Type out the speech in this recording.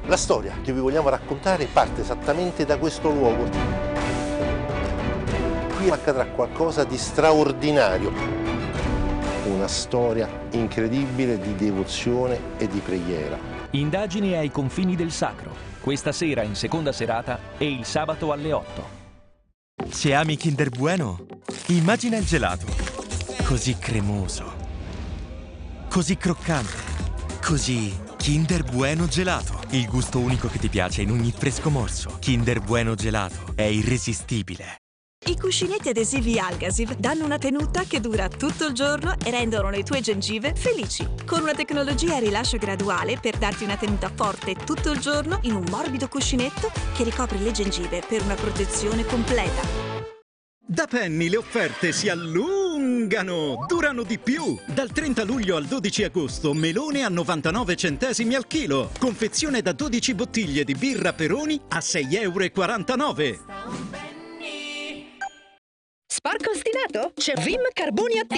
La storia che vi vogliamo raccontare parte esattamente da questo luogo. Qui accadrà qualcosa di straordinario. Una storia incredibile di devozione e di preghiera. Indagini ai confini del sacro. Questa sera in seconda serata e il sabato alle 8. Se ami Kinder Bueno, immagina il gelato. Così cremoso. Così croccante. Così Kinder Bueno gelato. Il gusto unico che ti piace in ogni fresco morso. Kinder Bueno gelato è irresistibile. I cuscinetti adesivi Algasiv danno una tenuta che dura tutto il giorno e rendono le tue gengive felici. Con una tecnologia a rilascio graduale per darti una tenuta forte tutto il giorno in un morbido cuscinetto che ricopre le gengive per una protezione completa. Da Penny le offerte si allungano, durano di più. Dal 30 luglio al 12 agosto, melone a 99 centesimi al chilo. Confezione da 12 bottiglie di birra Peroni a 6,49 €. Sporco ostinato? C'è Vim Carboni attivi.